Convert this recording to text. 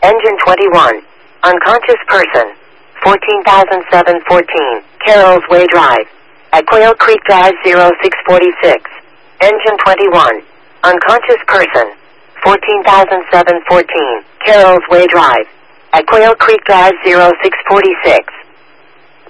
Engine 21. Unconscious person. 14,714. Carroll's Way Drive. At Quail Creek Drive 0646. Engine 21. Unconscious person. 14,714. Carroll's Way Drive. At Quail Creek Drive 0646.